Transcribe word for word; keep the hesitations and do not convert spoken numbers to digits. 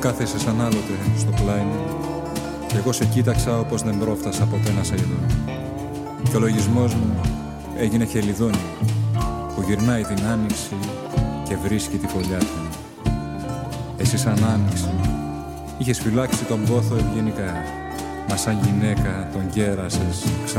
Κάθεσαι σαν άλλοτε στο πλάι μου κι εγώ σε κοίταξα όπως δεν πρόφτασα ποτέ να σε είδω. Κι ο λογισμός μου έγινε χελιδόνι που γυρνάει την άνοιξη και βρίσκει τη φωλιά του. Εσύ σαν άνοιξη είχες φυλάξει τον πόθο ευγενικά, μα σαν γυναίκα τον κέρασες ξανά.